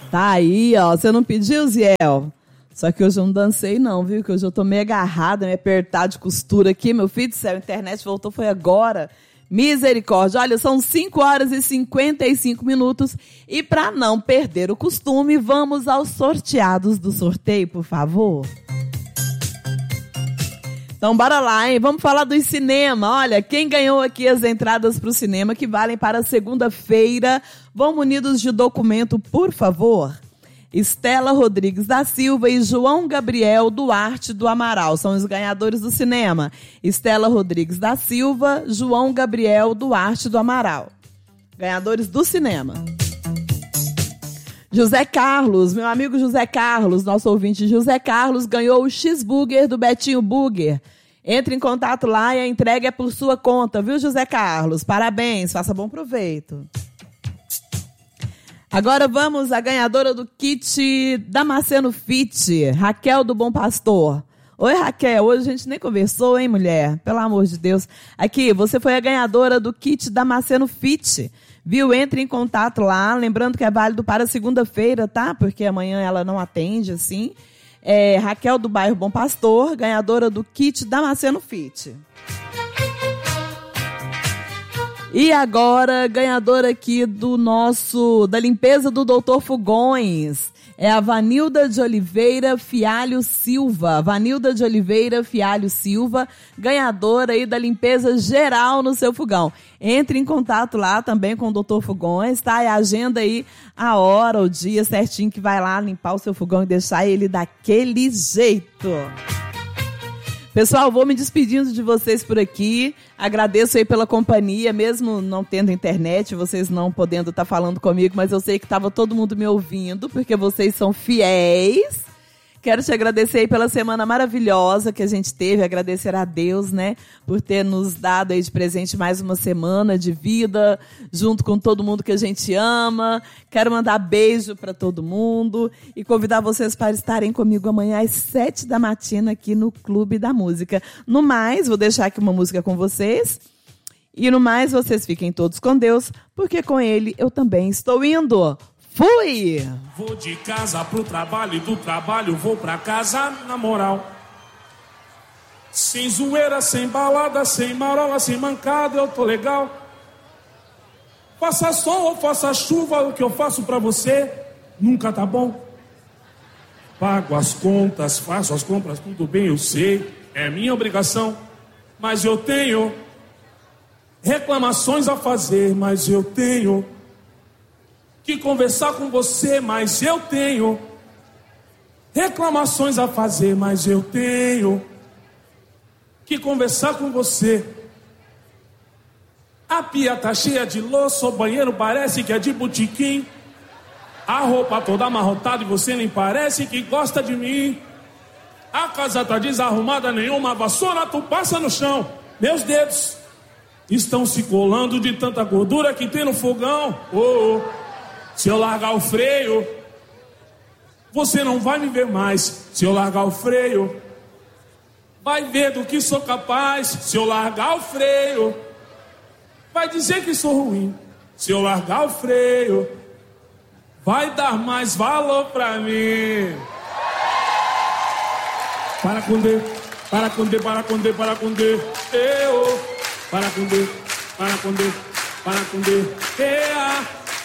Tá aí, ó. Você não pediu, Ziel? Só que hoje eu não dancei não, viu? Que hoje eu tô meio agarrada, meio apertada de costura aqui. Meu filho do céu, a internet voltou, foi agora. Misericórdia. Olha, são 5 horas e 55 minutos. E para não perder o costume, vamos aos sorteados do sorteio, por favor. Então, bora lá, hein? Vamos falar do cinema. Olha, quem ganhou aqui as entradas para o cinema, que valem para segunda-feira, vão munidos de documento, por favor. Estela Rodrigues da Silva e João Gabriel Duarte do Amaral são os ganhadores do cinema. Estela Rodrigues da Silva, João Gabriel Duarte do Amaral. Ganhadores do cinema. José Carlos, meu amigo José Carlos, nosso ouvinte José Carlos, ganhou o X-Burger do Betinho Burger. Entre em contato lá e a entrega é por sua conta, viu, José Carlos? Parabéns, faça bom proveito. Agora vamos à ganhadora do kit Damasceno Fit, Raquel do Bom Pastor. Oi, Raquel, hoje a gente nem conversou, hein, mulher? Pelo amor de Deus. Aqui, você foi a ganhadora do kit Damasceno Fit, viu? Entre em contato lá, lembrando que é válido para segunda-feira, tá? Porque amanhã ela não atende, assim. Raquel do bairro Bom Pastor, ganhadora do kit Damasceno Fit. E agora, ganhadora aqui da limpeza do Dr. Fogões, é a Vanilda de Oliveira Fialho Silva. Vanilda de Oliveira Fialho Silva, ganhadora aí da limpeza geral no seu fogão. Entre em contato lá também com o Dr. Fogões, tá? E agenda aí a hora, o dia certinho que vai lá limpar o seu fogão e deixar ele daquele jeito. Pessoal, vou me despedindo de vocês por aqui. Agradeço aí pela companhia, mesmo não tendo internet, vocês não podendo estar falando comigo, mas eu sei que estava todo mundo me ouvindo, porque vocês são fiéis. Quero te agradecer aí pela semana maravilhosa que a gente teve, agradecer a Deus, né, por ter nos dado aí de presente mais uma semana de vida, junto com todo mundo que a gente ama. Quero mandar beijo para todo mundo e convidar vocês para estarem comigo amanhã às 7 da matina aqui no Clube da Música. No mais, vou deixar aqui uma música com vocês. E no mais, vocês fiquem todos com Deus, porque com Ele eu também estou indo. Fui! Vou de casa pro trabalho e do trabalho vou pra casa na moral. Sem zoeira, sem balada, sem marola, sem mancada, eu tô legal. Faça sol ou faça chuva, o que eu faço pra você nunca tá bom. Pago as contas, faço as compras, tudo bem, eu sei, é minha obrigação. Mas eu tenho reclamações a fazer, mas eu tenho que conversar com você, mas eu tenho reclamações a fazer, mas eu tenho que conversar com você. A pia tá cheia de louça, o banheiro parece que é de botequim. A roupa toda amarrotada e você nem parece que gosta de mim. A casa tá desarrumada, nenhuma vassoura tu passa no chão. Meus dedos estão se colando de tanta gordura que tem no fogão. Oh, oh. Se eu largar o freio, você não vai me ver mais. Se eu largar o freio, vai ver do que sou capaz. Se eu largar o freio, vai dizer que sou ruim. Se eu largar o freio, vai dar mais valor pra mim. Para com D, para com D, para com D, para com D. Eu, para com D, para com D, para com D.